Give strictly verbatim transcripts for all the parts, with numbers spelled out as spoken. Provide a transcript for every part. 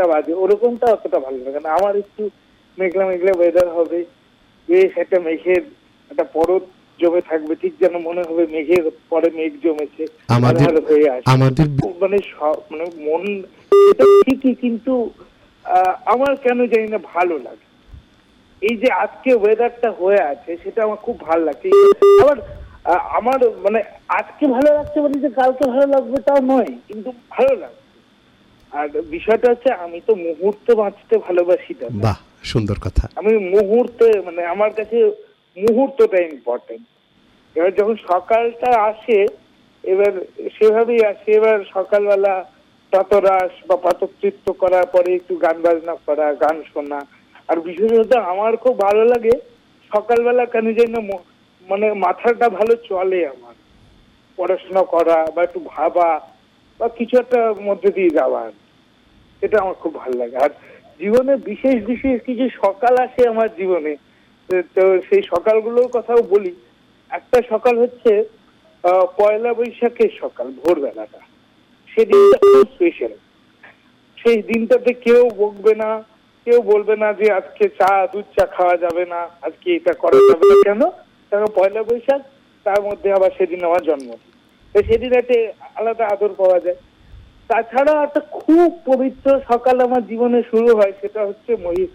একটা বাজে, ওরকমটা অতটা ভালো লাগে না আমার। একটু মেঘলা মেঘলা ওয়েদার হবে, বেশ একটা মেঘের একটা পরত জমে থাকবে, ঠিক যেন মনে হবে মেঘের পরে মেঘ জমেছে, আধার হয়ে আসে আমাদের, মানে মানে মন এটা ঠিকই, কিন্তু আমার কেন জানি না ভালো লাগে। এই যে আজকে ওয়েদারটা হয়ে আছে সেটা আমার খুব ভালো লাগছে। আবার আমার মানে আজকে ভালো লাগছে বলে যে কালকে ভালো লাগবে তাও নয়, কিন্তু ভালো লাগছে। আর বিষয়টা হচ্ছে আমি তো মুহূর্তে বাঁচতে ভালোবাসি। বাহ, সুন্দর কথা। আমি মুহূর্তে, মানে আমার কাছে মুহূর্তটা ইম্পর্টেন্ট। এবার যখন সকালটা আসে, এবার সেভাবেই আসে। এবার সকালবেলা প্রাতরাশ বা প্রাতকৃত্য করার পরে একটু গান বাজনা করা, গান শোনা। আর বিশেষত আমার খুব ভালো লাগে সকালবেলা কেন যেন মানে মাথাটা ভালো চলে আমার, পড়াশোনা করা বা একটু ভাবা বা কিছু একটা মধ্যে দিয়ে যাওয়া, এটা আমার খুব ভালো লাগে। আর জীবনে বিশেষ বিশেষ কিছু সকাল আসে আমার জীবনে, তো সেই সকালগুলোর কথাও বলি। একটা সকাল হচ্ছে পয়লা বৈশাখের সকাল, ভোরবেলাটা, সেদিনটা খুব স্পেশাল। সেই দিনটাতে কেউ বকবে না, কেউ বলবে না যে আজকে চা দুধ চা খাওয়া যাবে না, আজকে এটা করা যাবে না। কেন? কারণ পয়লা বৈশাখ, তার মধ্যে আবার সেদিন আমার জন্মদিন, সেদিন একটা আলাদা আদর পাওয়া যায়। তাছাড়া একটা খুব পবিত্র সকাল আমার জীবনে শুরু হয়, সেটা হচ্ছে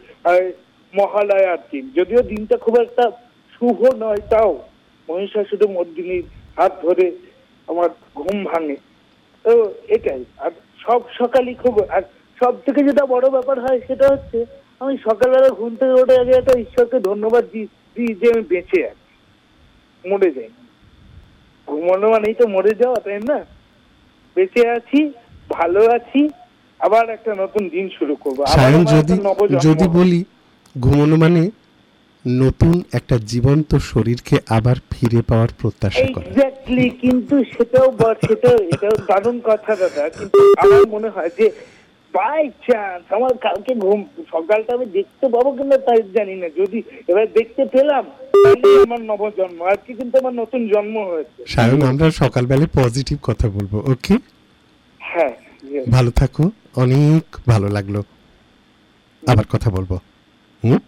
মহালয়ার দিন। যদিও দিনটা খুব একটা শুভ নয়, তাও মহিষাসুর মর্দিনীর হাত ধরে আমার ঘুম ভাঙে। তো এটাই। আর সব সকালই খুব, আর সব থেকে যেটা বড় ব্যাপার হয় সেটা হচ্ছে আমি সকালবেলা ঘুম থেকে উঠে আগে একটা ঈশ্বরকে ধন্যবাদ দিই যে আমি বেঁচে আছি, মরে যাই। ঘুমানো মানেই তো মরে যাওয়া, তাই না? বেঁচে আছি, ভালো আছি, আবার একটা নতুন দিন শুরু করবো। যদি বলি ঘুমানো মানে নতুন একটা জীবন্ত শরীরকে আবার ফিরে পাওয়ার প্রত্যাশা করা। এক্স্যাক্টলি। কিন্তু সেটাও সেটাও এটাও দারুণ কথা দাদা। কিন্তু আমার মনে হয় যে বাই চান্স আমার কালকে ঘুম সকালটা আমি দেখতে পাবো কিনা তাই জানি না, যদি এবার দেখতে পেলাম তাহলে আমার নবজন্ম, আজকে কিন্তু আমার নতুন জন্ম হয়েছে। সায়ন, আমরা সকালবেলা পজিটিভ কথা বলবো, ওকে? হ্যাঁ, ভালো থাকো, অনেক ভালো লাগলো, আবার কথা বলবো। হুম,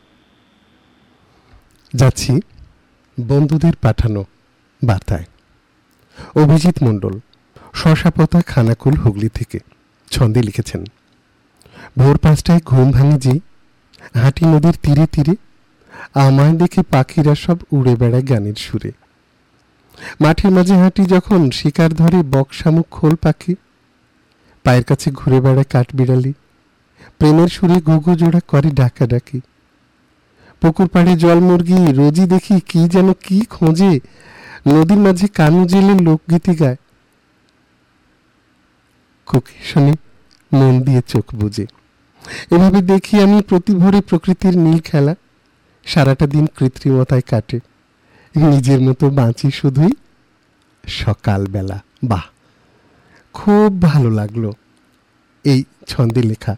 যাচ্ছি বন্ধুদের পাঠানো বার্তায়। অভিজিৎ মণ্ডল, শশাপতা, খানাকুল, হুগলি থেকে ছন্দে লিখেছেন, ভোর পাঁচটায় ঘুম ভাঙে যে, হাঁটি নদীর তীরে তীরে, আমায় দেখে পাখিরা সব উড়ে বেড়ায় গানের সুরে। মাঠের মাঝে হাঁটি যখন, শিকার ধরে বক শামুক খোল পাখি, পায়ের কাছে ঘুরে বেড়ায় কাঠবিড়ালি, প্রেমের সুরে ঘুঘু জোড়া করে ডাকাডাকি। পুকুর পাড়ে জল মুরগি রোজই দেখি কি যেন কি খোঁজে, নদীর মাঝে কানু জেলে লোকগীতি গায়, কোকি শুনে মন দিয়ে চোখ বুঝে। এভাবে দেখি আমি প্রতি ভোরে প্রকৃতির নীল খেলা, সারাটা দিন কৃত্রিমতায় কাটে, নিজের মতো বাঁচি শুধুই সকালবেলা। বাহ, খুব ভালো লাগলো এই ছন্দে লেখা।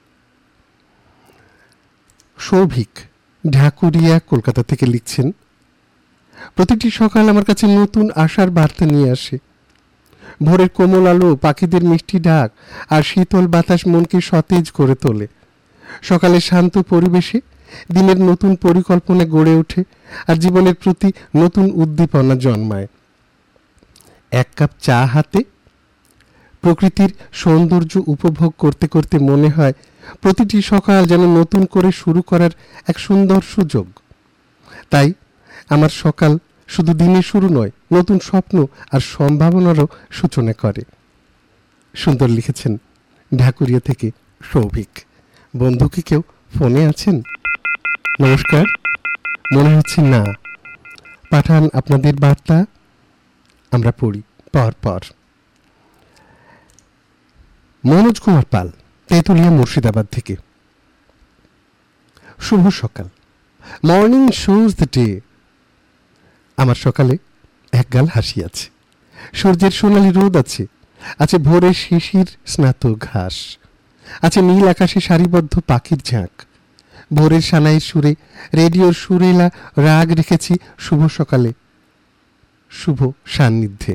সৌভিক ঢাকুরিয়া, কলকাতা থেকে লিখছেন, প্রতিটি সকাল আমার কাছে নতুন আশার বার্তা নিয়ে আসে। ভোরের কোমল আলো, পাখিদের মিষ্টি ডাক আর শীতল বাতাস মনকে সতেজ করে তোলে। সকালে শান্ত পরিবেশে দিনের নতুন পরিকল্পনা গড়ে ওঠে আর জীবনের প্রতি নতুন উদ্দীপনা জন্মায়। এক কাপ চা হাতে প্রকৃতির সৌন্দর্য উপভোগ করতে করতে মনে হয় প্রতিটি সকাল যেন নতুন করে শুরু করার এক সুন্দর সুযোগ। তাই আমার সকাল শুধু দিনের শুরু নয়, নতুন স্বপ্ন আর সম্ভাবনারও সূচনা করে। সুন্দর লিখেছেন ঢাকুরিয়া থেকে সৌভিক। বন্ধু কি কেউ ফোনে আছেন? নমস্কার, মনে হচ্ছে না। পাঠান আপনাদের বার্তা, আমরা পড়ি পর পর। মনোজ কুমার পাল, তেঁতুলিয়া, মুর্শিদাবাদ থেকে, শুভ সকাল। Morning shows the day. আমার সকালে একগাল হাসি আছে, সূর্যের সোনালি রোদ আছে, আছে ভোরের শিশির স্নাত ঘাস, আছে নীল আকাশে সারিবদ্ধ পাখির ঝাঁক। ভোরের সানাইয়ের সুরে, রেডিওর সুরেলা রাগ রেখেছি শুভ সকালে, শুভ সান্নিধ্যে।